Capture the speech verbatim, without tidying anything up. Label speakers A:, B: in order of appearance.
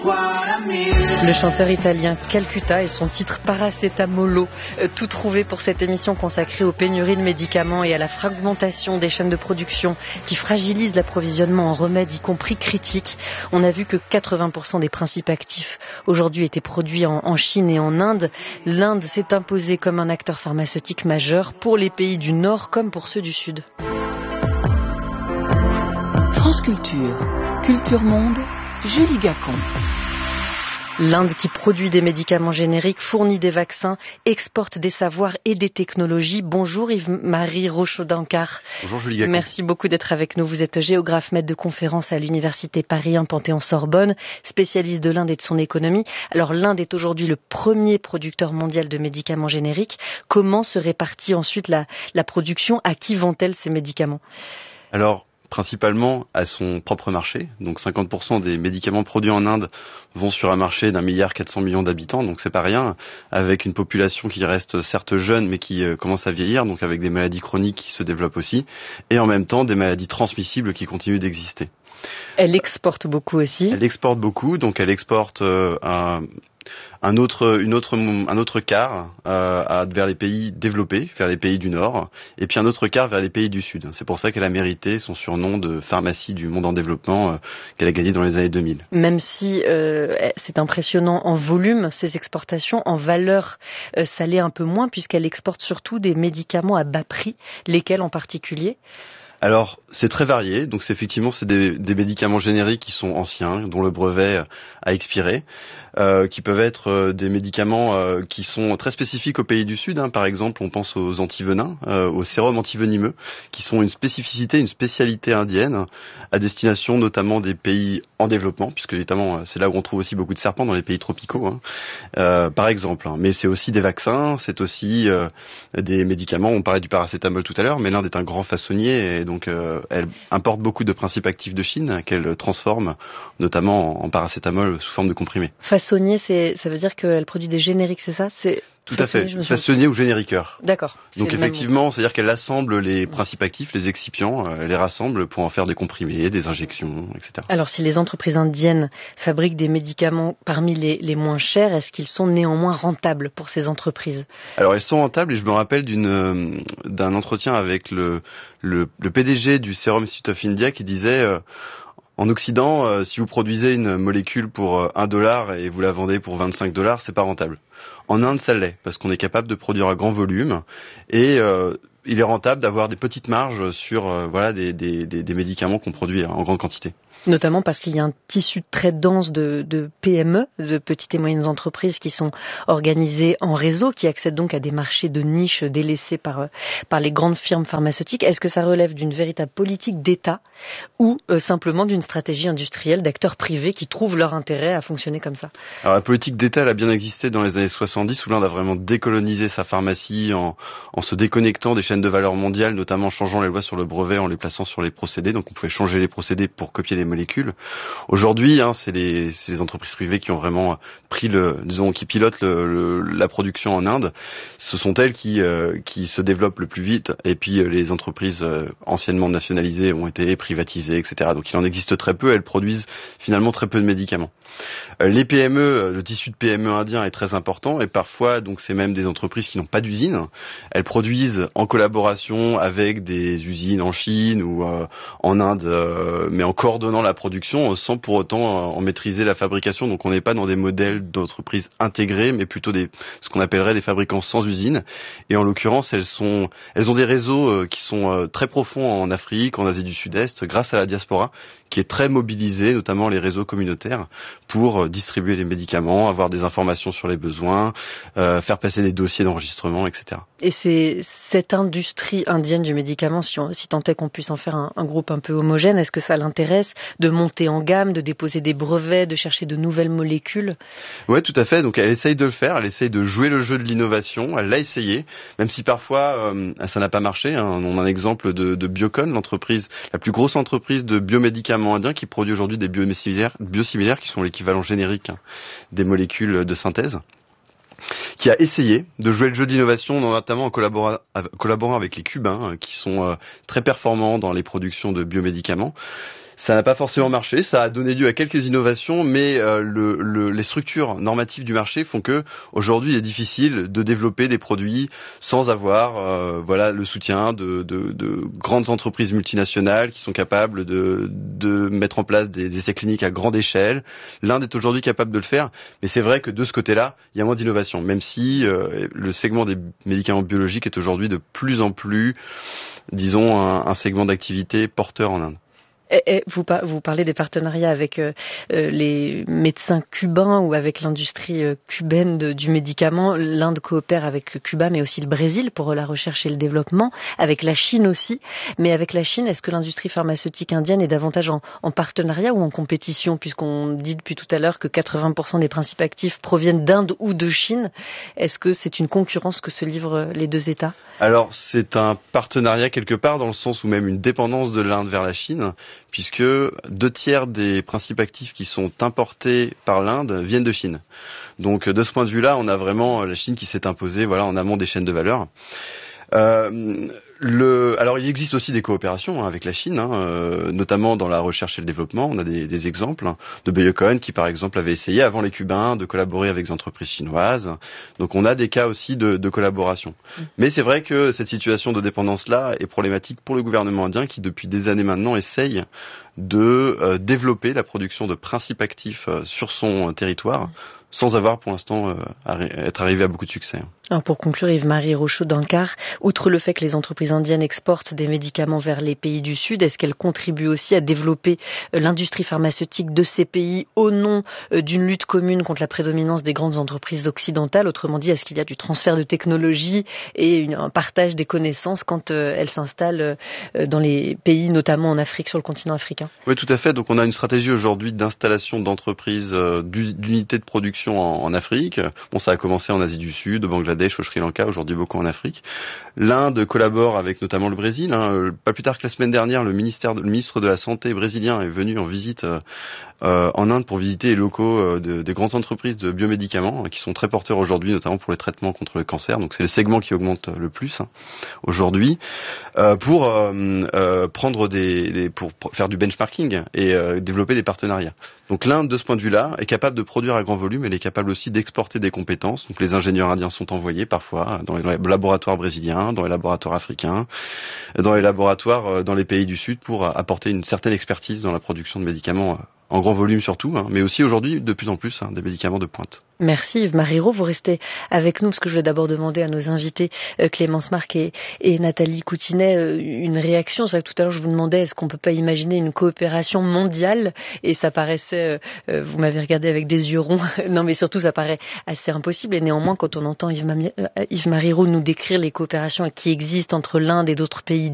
A: Le chanteur italien Calcutta et son titre Paracetamolo, euh, tout trouvé pour cette émission consacrée aux pénuries de médicaments et à la fragmentation des chaînes de production qui fragilisent l'approvisionnement en remèdes, y compris critiques. On a vu que quatre-vingts pour cent des principes actifs aujourd'hui étaient produits en, en Chine et en Inde. L'Inde s'est imposée comme un acteur pharmaceutique majeur pour les pays du Nord comme pour ceux du Sud.
B: France Culture, Culture Monde, Julie Gacon.
A: L'Inde qui produit des médicaments génériques, fournit des vaccins, exporte des savoirs et des technologies. Bonjour Yves-Marie Rochaud-Dankar.
C: Bonjour Julie Gacon.
A: Merci beaucoup d'être avec nous. Vous êtes géographe, maître de conférences à l'Université Paris un Panthéon-Sorbonne, spécialiste de l'Inde et de son économie. Alors l'Inde est aujourd'hui le premier producteur mondial de médicaments génériques. Comment se répartit ensuite la, la production? À qui vend-elle ces médicaments?
C: Alors, principalement à son propre marché. Donc cinquante pour cent des médicaments produits en Inde vont sur un marché d'un milliard quatre cents millions d'habitants, donc c'est pas rien, avec une population qui reste certes jeune mais qui euh, commence à vieillir, donc avec des maladies chroniques qui se développent aussi, et en même temps des maladies transmissibles qui continuent d'exister.
A: Elle exporte beaucoup aussi.
C: Elle exporte beaucoup, donc elle exporte euh, un Un autre, une autre, un autre quart euh, à, vers les pays développés, vers les pays du Nord, et puis un autre quart vers les pays du Sud. C'est pour ça qu'elle a mérité son surnom de pharmacie du monde en développement euh, qu'elle a gagné dans les années deux mille.
A: Même si euh, c'est impressionnant en volume, ces exportations, en valeur, euh, ça l'est un peu moins, puisqu'elle exporte surtout des médicaments à bas prix, lesquels en particulier?
C: Alors, c'est très varié. Donc, c'est effectivement, c'est des, des médicaments génériques qui sont anciens, dont le brevet a expiré, euh, qui peuvent être euh, des médicaments euh, qui sont très spécifiques aux pays du Sud. Hein. Par exemple, on pense aux antivenins, euh, aux sérums antivenimeux, qui sont une spécificité, une spécialité indienne, à destination notamment des pays en développement, puisque évidemment, c'est là où on trouve aussi beaucoup de serpents, dans les pays tropicaux, hein. euh, par exemple. Hein. Mais c'est aussi des vaccins, c'est aussi euh, des médicaments. On parlait du paracétamol tout à l'heure, mais l'Inde est un grand façonnier, et donc euh, elle importe beaucoup de principes actifs de Chine qu'elle transforme, notamment en, en paracétamol sous forme de comprimés.
A: Façonnier, c'est, ça veut dire qu'elle produit des génériques, c'est ça? C'est
C: Tout à fait, façonnier ou génériqueur.
A: D'accord.
C: Donc effectivement, c'est-à-dire qu'elle assemble les principes actifs, les excipients, elle les rassemble pour en faire des comprimés, des injections, et cetera.
A: Alors si les entreprises indiennes fabriquent des médicaments parmi les, les moins chers, est-ce qu'ils sont néanmoins rentables pour ces entreprises?
C: Alors elles sont rentables, et je me rappelle d'une, d'un entretien avec le, le, le P D G du Serum Institute of India qui disait... Euh, En Occident, euh, si vous produisez une molécule pour euh, un dollar et vous la vendez pour vingt-cinq dollars, c'est pas rentable. En Inde, ça l'est, parce qu'on est capable de produire un grand volume et euh, il est rentable d'avoir des petites marges sur euh, voilà des, des, des, des médicaments qu'on produit en grande quantité.
A: Notamment parce qu'il y a un tissu très dense de, de P M E, de petites et moyennes entreprises qui sont organisées en réseau, qui accèdent donc à des marchés de niche délaissés par, par les grandes firmes pharmaceutiques. Est-ce que ça relève d'une véritable politique d'État ou euh, simplement d'une stratégie industrielle d'acteurs privés qui trouvent leur intérêt à fonctionner comme ça?
C: Alors la politique d'État, elle a bien existé dans les années soixante-dix, où l'Inde a vraiment décolonisé sa pharmacie en, en se déconnectant des chaînes de valeur mondiales, notamment en changeant les lois sur le brevet, en les plaçant sur les procédés. Donc on pouvait changer les procédés pour copier les molécules. Aujourd'hui, hein, c'est les, c'est les entreprises privées qui ont vraiment pris le, disons, qui pilotent le, le, la production en Inde. Ce sont elles qui, euh, qui se développent le plus vite. Et puis euh, les entreprises euh, anciennement nationalisées ont été privatisées, et cetera. Donc il en existe très peu. Elles produisent finalement très peu de médicaments. Euh, les P M E, le tissu de P M E indien est très important, et parfois, donc, c'est même des entreprises qui n'ont pas d'usine. Elles produisent en collaboration avec des usines en Chine ou euh, en Inde, euh, mais en coordonnant la production sans pour autant euh, en maîtriser la fabrication. Donc on n'est pas dans des modèles d'entreprises intégrées, mais plutôt des, ce qu'on appellerait des fabricants sans usine. Et en l'occurrence, elles sont, elles ont des réseaux euh, qui sont euh, très profonds en Afrique, en Asie du Sud-Est, grâce à la diaspora, qui est très mobilisée, notamment les réseaux communautaires, pour euh, distribuer les médicaments, avoir des informations sur les besoins, euh, faire passer des dossiers d'enregistrement, et cetera.
A: Et c'est cette industrie indienne du médicament, si, on, si tant est qu'on puisse en faire un, un groupe un peu homogène, est-ce que ça l'intéresse de monter en gamme, de déposer des brevets, de chercher de nouvelles molécules?
C: Ouais, tout à fait. Donc elle essaye de le faire, elle essaye de jouer le jeu de l'innovation, elle l'a essayé, même si parfois euh, ça n'a pas marché. Hein. On a un exemple de, de Biocon, l'entreprise, la plus grosse entreprise de biomédicaments indiens qui produit aujourd'hui des biosimilaires, biosimilaires qui sont l'équivalent générique hein, des molécules de synthèse, qui a essayé de jouer le jeu d'innovation, notamment en collaborant, collaborant avec les Cubains, qui sont euh, très performants dans les productions de biomédicaments. Ça n'a pas forcément marché, ça a donné lieu à quelques innovations, mais euh, le, le, les structures normatives du marché font que aujourd'hui il est difficile de développer des produits sans avoir euh, voilà le soutien de, de, de grandes entreprises multinationales qui sont capables de, de mettre en place des, des essais cliniques à grande échelle. L'Inde est aujourd'hui capable de le faire, mais c'est vrai que de ce côté-là, il y a moins d'innovation, même si euh, le segment des médicaments biologiques est aujourd'hui de plus en plus, disons, un, un segment d'activité porteur en Inde.
A: Et, et vous, vous parlez des partenariats avec euh, les médecins cubains ou avec l'industrie euh, cubaine de, du médicament. L'Inde coopère avec Cuba, mais aussi le Brésil pour la recherche et le développement, avec la Chine aussi. Mais avec la Chine, est-ce que l'industrie pharmaceutique indienne est davantage en, en partenariat ou en compétition, puisqu'on dit depuis tout à l'heure que quatre-vingts pour cent des principes actifs proviennent d'Inde ou de Chine? Est-ce que c'est une concurrence que se livrent les deux États?
C: Alors, c'est un partenariat quelque part, dans le sens où même une dépendance de l'Inde vers la Chine, puisque deux tiers des principes actifs qui sont importés par l'Inde viennent de Chine. Donc de ce point de vue-là, on a vraiment la Chine qui s'est imposée, voilà, en amont des chaînes de valeur. Euh, le, alors il existe aussi des coopérations hein, avec la Chine, hein, euh, notamment dans la recherche et le développement. On a des, des exemples hein, de Biocon qui par exemple avait essayé avant les Cubains de collaborer avec des entreprises chinoises. Donc on a des cas aussi de, de collaboration. Mmh. Mais c'est vrai que cette situation de dépendance-là est problématique pour le gouvernement indien qui depuis des années maintenant essaye de euh, développer la production de principes actifs euh, sur son euh, territoire. Mmh. Sans avoir pour l'instant euh, arri- être arrivé à beaucoup de succès.
A: Alors pour conclure, Yves-Marie Rochaud-Dankar, outre le fait que les entreprises indiennes exportent des médicaments vers les pays du Sud, est-ce qu'elles contribuent aussi à développer euh, l'industrie pharmaceutique de ces pays au nom euh, d'une lutte commune contre la prédominance des grandes entreprises occidentales? Autrement dit, est-ce qu'il y a du transfert de technologie et une, un partage des connaissances quand euh, elles s'installent euh, dans les pays, notamment en Afrique, sur le continent africain?
C: Oui, tout à fait. Donc on a une stratégie aujourd'hui d'installation d'entreprises, euh, d'unités de production En, en Afrique. Bon, ça a commencé en Asie du Sud, au Bangladesh, au Sri Lanka, aujourd'hui beaucoup en Afrique. L'Inde collabore avec notamment le Brésil. Hein. Pas plus tard que la semaine dernière, le, ministère de, le ministre de la Santé brésilien est venu en visite euh, en Inde pour visiter les locaux euh, de, des grandes entreprises de biomédicaments hein, qui sont très porteurs aujourd'hui, notamment pour les traitements contre le cancer. Donc c'est le segment qui augmente le plus hein, aujourd'hui euh, pour euh, euh, prendre des, des pour faire du benchmarking et euh, développer des partenariats. Donc l'Inde, de ce point de vue-là, est capable de produire à grand volume. Elle est capable aussi d'exporter des compétences. Donc les ingénieurs indiens sont envoyés parfois dans les laboratoires brésiliens, dans les laboratoires africains, dans les laboratoires dans les pays du Sud pour apporter une certaine expertise dans la production de médicaments en grand volume surtout, hein, mais aussi aujourd'hui de plus en plus hein, des médicaments de pointe.
A: Merci Yves-Marie Rowe, vous restez avec nous parce que je vais d'abord demander à nos invités euh, Clémence Marc et, et Nathalie Coutinet euh, une réaction. C'est vrai que tout à l'heure je vous demandais est-ce qu'on peut pas imaginer une coopération mondiale et ça paraissait, euh, vous m'avez regardé avec des yeux ronds, non mais surtout ça paraît assez impossible et néanmoins quand on entend Yves-Marie Rowe nous décrire les coopérations qui existent entre l'Inde et d'autres pays